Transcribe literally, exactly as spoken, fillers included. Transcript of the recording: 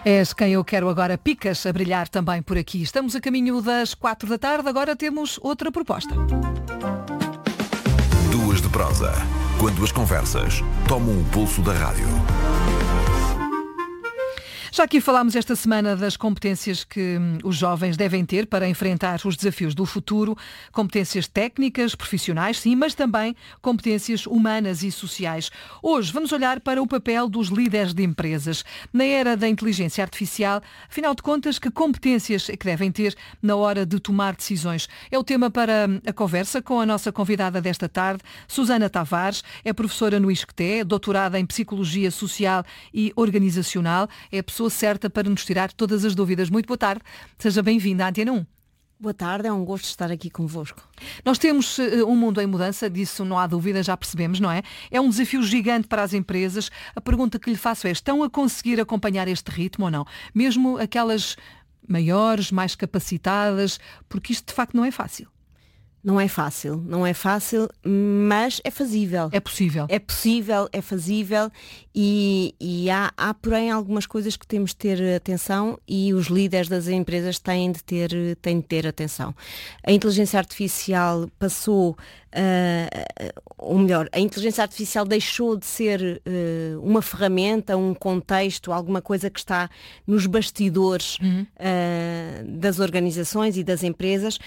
És quem eu quero agora, Picas, a brilhar também por aqui. Estamos a caminho das quatro da tarde, agora temos outra proposta. Duas de prosa, quando as conversas tomam o pulso da rádio. Já aqui falámos esta semana das competências que hum, os jovens devem ter para enfrentar os desafios do futuro, competências técnicas, profissionais, sim, mas também competências humanas e sociais. Hoje vamos olhar para o papel dos líderes de empresas. Na era da inteligência artificial, afinal de contas, que competências é que devem ter na hora de tomar decisões? É o tema para a conversa com a nossa convidada desta tarde, Susana Tavares, é professora no ISCTE, doutorada em Psicologia Social e Organizacional, é a pessoa certa para nos tirar todas as dúvidas. Muito boa tarde, seja bem-vinda à Antena um. Boa tarde, é um gosto estar aqui convosco. Nós temos uh, um mundo em mudança, disso não há dúvida, já percebemos, não é? É um desafio gigante para as empresas. A pergunta que lhe faço é, estão a conseguir acompanhar este ritmo ou não? Mesmo aquelas maiores, mais capacitadas, porque isto de facto não é fácil. Não é fácil, não é fácil, mas é fazível. É possível. É possível, é fazível e, e há, há, porém, algumas coisas que temos de ter atenção e os líderes das empresas têm de ter, têm de ter atenção. A inteligência artificial passou, uh, ou melhor, a inteligência artificial deixou de ser uh, uma ferramenta, um contexto, alguma coisa que está nos bastidores uhum. uh, das organizações e das empresas,